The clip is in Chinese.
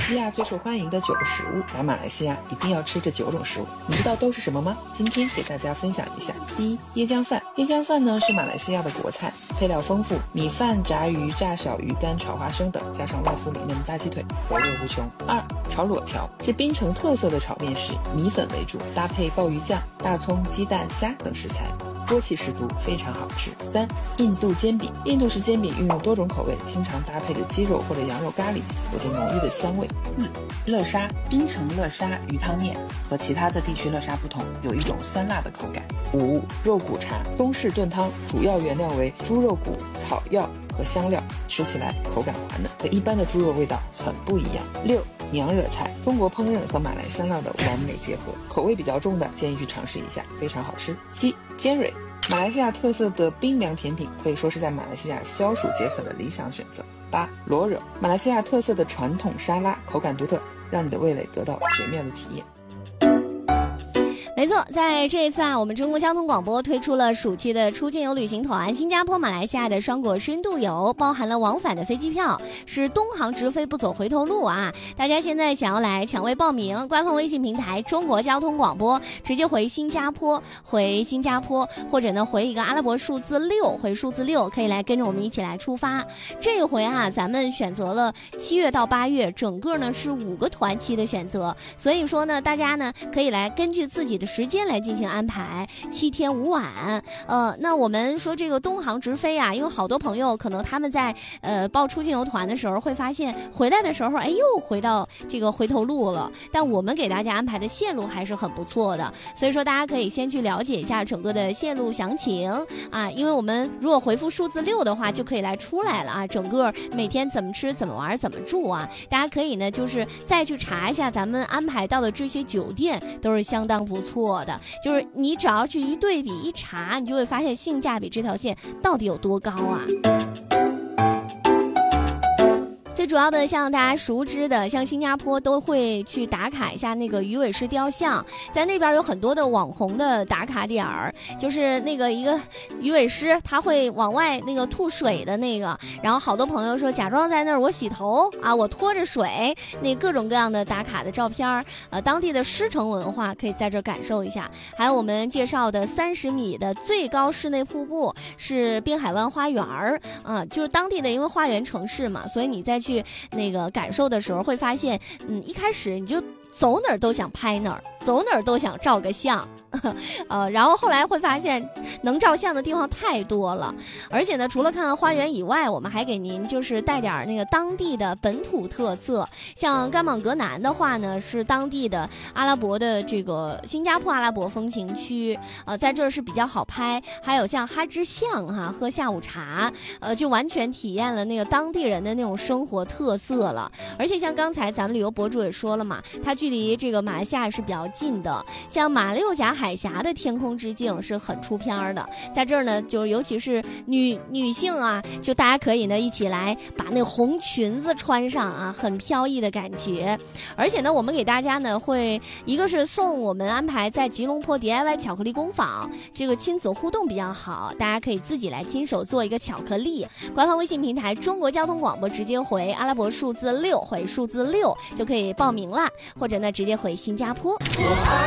西亚最受欢迎的9个食物，来马来西亚一定要吃这9种食物，你知道都是什么吗？今天给大家分享一下。第一，椰浆饭。椰浆饭呢是马来西亚的国菜，配料丰富，米饭、炸鱼、炸小鱼干、炒花生等，加上外酥里嫩大鸡腿，回味无穷。2，炒裸条，是槟城特色的炒面食，米粉为主，搭配鲍鱼酱、大葱、鸡蛋、虾等食材，锅气十足，非常好吃。3，印度煎饼。印度式煎饼运用多种口味，经常搭配着鸡肉或者羊肉咖喱，有着浓郁的香味。4，乐沙。槟城乐沙鱼汤面和其他的地区乐沙不同，有一种酸辣的口感。5，肉骨茶。中式炖汤，主要原料为猪肉骨、草药和香料，吃起来口感滑嫩，和一般的猪肉味道很不一样。6，娘惹菜。中国烹饪和马来香料的完美结合，口味比较重的建议去尝试一下，非常好吃。7，尖蕊。马来西亚特色的冰凉甜品，可以说是在马来西亚消暑解渴的理想选择。8，罗惹。马来西亚特色的传统沙拉，口感独特，让你的味蕾得到绝妙的体验。 没错，在这一次我们中国交通广播推出了暑期的出境游旅行团，新加坡、马来西亚的双国深度游，包含了往返的飞机票，是东航直飞，不走回头路啊！大家现在想要来抢位报名，官方微信平台中国交通广播，直接回新加坡，或者呢回一个阿拉伯数字6，回数字6，可以来跟着我们一起来出发。这回咱们选择了7月到8月，整个呢是5个团期的选择，所以说呢，大家呢可以来根据自己的时间来进行安排，7天5晚。那我们说这个东航直飞因为好多朋友可能他们在报出境游团的时候会发现，回来的时候又回到这个回头路了，但我们给大家安排的线路还是很不错的，所以说大家可以先去了解一下整个的线路详情因为我们如果回复数字6的话，就可以来出来了整个每天怎么吃、怎么玩、怎么住大家可以呢就是再去查一下咱们安排到的这些酒店都是相当不错的，就是你只要去一对比一查，你就会发现性价比这条线到底有多高最主要的像大家熟知的，像新加坡都会去打卡一下那个鱼尾狮雕像，在那边有很多的网红的打卡点儿，就是那个一个鱼尾狮，它会往外那个吐水的那个，然后好多朋友说假装在那儿我洗头我拖着水，那各种各样的打卡的照片当地的狮城文化可以在这感受一下。还有我们介绍的30米的最高室内瀑布是滨海湾花园就是当地的，因为花园城市嘛，所以你再去那个感受的时候会发现一开始你就走哪儿都想拍哪儿，走哪儿都想照个相然后后来会发现能照相的地方太多了，而且呢除了看看花园以外，我们还给您就是带点那个当地的本土特色，像甘榜格南的话呢是当地的阿拉伯的这个新加坡阿拉伯风情区在这儿是比较好拍，还有像哈芝巷喝下午茶就完全体验了那个当地人的那种生活特色了。而且像刚才咱们旅游博主也说了嘛，它距离这个马来西亚是比较近的，像马六甲海峡的天空之镜是很出片的，在这儿呢就尤其是女性就大家可以呢一起来把那红裙子穿上很飘逸的感觉。而且呢我们给大家呢会一个是送我们安排在吉隆坡 DIY 巧克力工坊，这个亲子互动比较好，大家可以自己来亲手做一个巧克力，官方微信平台中国交通广播直接回阿拉伯数字6，回数字6就可以报名了，或者呢直接回新加坡。